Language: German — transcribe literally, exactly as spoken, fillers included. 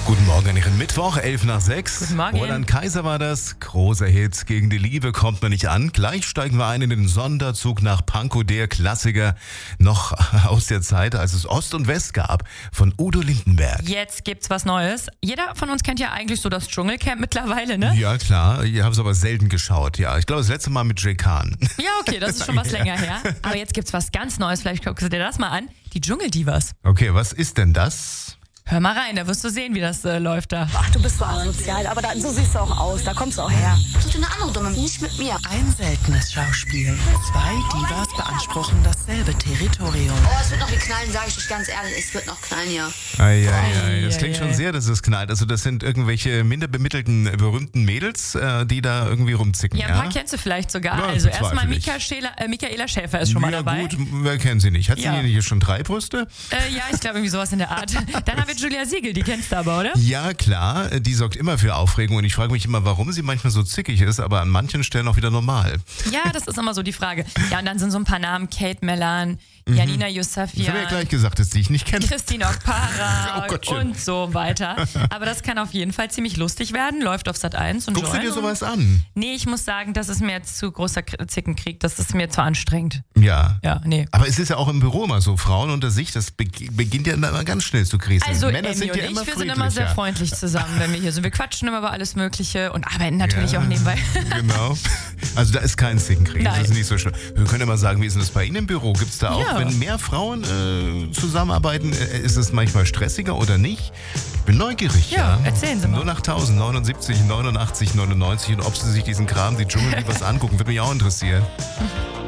Guten Morgen an Ihren Mittwoch, elf nach sechs. Guten Morgen. Roland Kaiser war das. Großer Hit. Gegen die Liebe kommt man nicht an. Gleich steigen wir ein in den Sonderzug nach Pankow, der Klassiker noch aus der Zeit, als es Ost und West gab, von Udo Lindenberg. Jetzt gibt's was Neues. Jeder von uns kennt ja eigentlich so das Dschungelcamp mittlerweile, ne? Ja, klar. Ich habe es aber selten geschaut. Ja, ich glaube, das letzte Mal mit Jay Khan. Ja, okay, das ist schon was länger her. Aber jetzt gibt's was ganz Neues. Vielleicht guckst du dir das mal an. Die Dschungeldivas. Okay, was ist denn das? Hör mal rein, da wirst du sehen, wie das äh, läuft da. Ach, du bist so asozial, aber da, so siehst du auch aus, da kommst du auch her. Tut eine andere Dumme, nicht mit mir. Ein seltenes Schauspiel. Zwei Divas beanspruchen dasselbe Territorium. Oh, es wird noch wie knallen, sage ich euch ganz ehrlich. Es wird noch knallen, ja. Ei, ei, ei. Das klingt Ei, schon ei. sehr, dass es knallt. Also das sind irgendwelche minder bemittelten, berühmten Mädels, äh, die da irgendwie rumzicken. Ja, ein paar kennst du vielleicht sogar. Ja, also bezweifle erstmal ich. Michael Schäler, äh, Michaela Schäfer ist schon mal ja, dabei. gut, wer kennt sie nicht? Hat Ja. sie hier schon drei Brüste? Äh, ja, ich glaube irgendwie sowas in der Art. Dann haben wir Julia Siegel, die kennst du aber, oder? Ja, klar, die sorgt immer für Aufregung und ich frage mich immer, warum sie manchmal so zickig ist, aber an manchen Stellen auch wieder normal. Ja, das ist immer so die Frage. Ja, und dann sind so ein paar Namen, Kate Mellan, Janina Das habe ich ja Yusafian, gleich gesagt, dass die ich nicht kenne. Christine Okpara Oh Gottchen. und so weiter. Aber das kann auf jeden Fall ziemlich lustig werden, läuft auf Sat eins und Guckst du Join dir und- sowas an? Nee, ich muss sagen, das ist mir jetzt zu großer K- Zickenkrieg, das ist mir zu anstrengend. Ja. Ja, nee. Aber es ist ja auch im Büro immer so, Frauen unter sich, das be- beginnt ja immer ganz schnell zu kriseln. Also Männer Emmy sind und ja ich, immer wir sind immer sehr friedlicher. freundlich zusammen, wenn wir hier sind. Wir quatschen immer über alles Mögliche und arbeiten natürlich Ja, auch nebenbei. Genau. Also da ist kein Zickenkrieg, das Nein. ist nicht so schlimm. Wir können ja mal sagen, wie ist denn das bei Ihnen im Büro? Gibt es da auch, Ja. wenn mehr Frauen äh, zusammenarbeiten, äh, ist es manchmal stressiger oder nicht? Ich bin neugierig. Ja, erzählen Sie mal. null acht neunundsiebzig, neunundachtzig, neunundneunzig und ob Sie sich diesen Kram, die Dschungel, was angucken, würde mich auch interessieren.